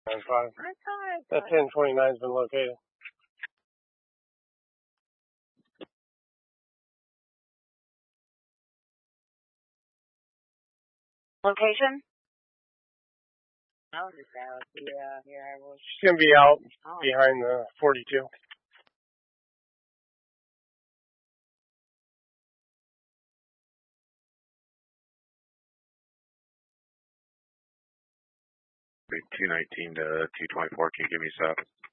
9-5. That 1029's been located. Location? Oh, just out. Yeah, here I was. She's going to be out behind the 42. $219 to $224. Can you give me a stop?